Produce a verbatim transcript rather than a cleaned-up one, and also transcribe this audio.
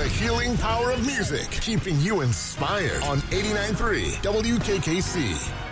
The healing power of music, keeping you inspired on eighty-nine point three W K K C.